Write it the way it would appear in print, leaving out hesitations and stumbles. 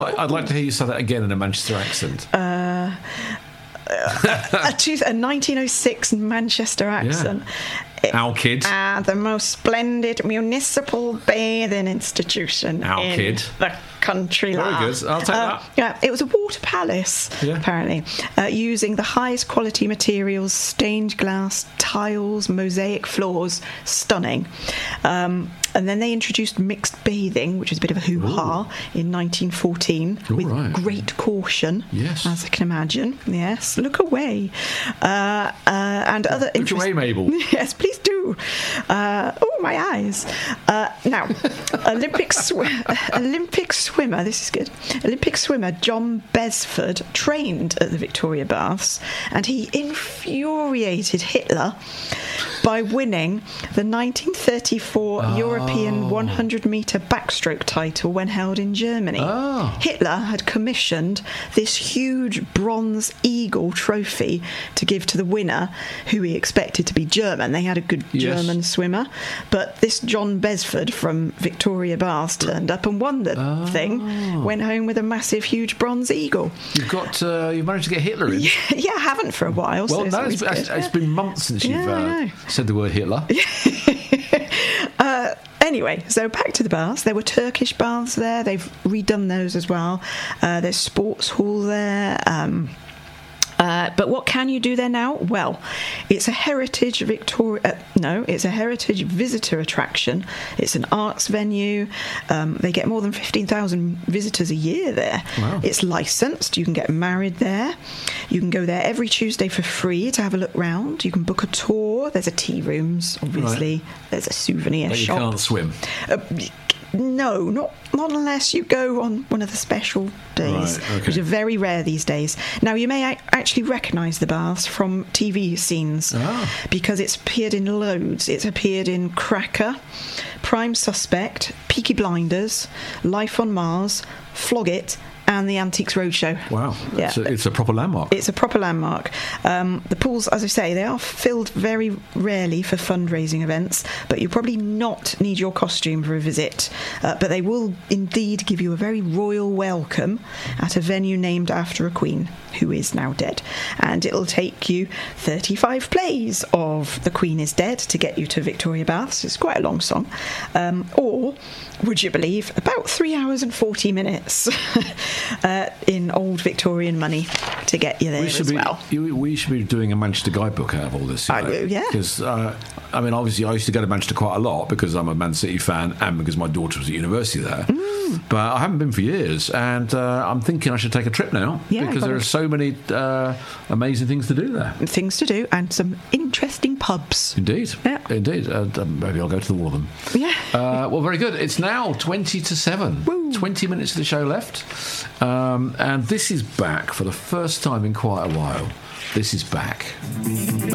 I'd like to hear you say that again in a Manchester accent. A 1906 Manchester accent. Our kid. The most splendid municipal bathing institution Our in kid. the country. Very good. I'll take that. Yeah, it was a water palace, apparently, using the highest quality materials, stained glass, tiles, mosaic floors. Stunning. And then they introduced mixed bathing, which is a bit of a hoo-ha, in 1914, with great caution, as I can imagine. Yes, look away. And other look away, Mabel. Yes, please do. My eyes. Now, Olympic swimmer, this is good. Olympic swimmer John Beresford trained at the Victoria Baths, and he infuriated Hitler by winning the 1934 European 100-metre backstroke title when held in Germany. Hitler had commissioned this huge bronze eagle trophy to give to the winner, who he expected to be German. They had a good German swimmer, but this John Beresford from Victoria Baths turned up and won the thing, went home with a massive, huge bronze eagle. You've managed to get Hitler in. Yeah, I haven't for a while. Well, so it's been months since you've said the word Hitler. Anyway, so back to the baths. There were Turkish baths there. They've redone those as well. There's sports hall there. But what can you do there now? Well, it's a heritage it's a heritage visitor attraction. It's an arts venue. They get more than 15,000 visitors a year there. Wow. It's licensed. You can get married there. You can go there every Tuesday for free to have a look round. You can book a tour. There's a tea rooms, obviously. Right. There's a souvenir but shop. You can't swim. No, not unless you go on one of the special days, which are very rare these days. Now, you may actually recognise the baths from TV scenes because it's appeared in loads. It's appeared in Cracker, Prime Suspect, Peaky Blinders, Life on Mars, Flog It, and the Antiques Roadshow. Wow. Yeah. It's a proper landmark. It's a proper landmark. The pools, as I say, they are filled very rarely for fundraising events, but you probably not need your costume for a visit. But they will indeed give you a very royal welcome at a venue named after a queen who is now dead. And it'll take you 35 plays of The Queen is Dead to get you to Victoria Baths. It's quite a long song. Or, would you believe, about 3 hours and 40 minutes in old Victorian money to get you there as well. We should be doing a Manchester guidebook out of all this. Yeah. Because, obviously I used to go to Manchester quite a lot because I'm a Man City fan and because my daughter was at university there. But I haven't been for years, and I'm thinking I should take a trip now because there are so many amazing things to do there. Things to do and some interesting pubs. Indeed. Yeah. Indeed. Maybe I'll go to all of them. Yeah. Well, very good. It's now 20-7. Woo. 20 minutes of the show left. And this is back for the first time in quite a while. This is back.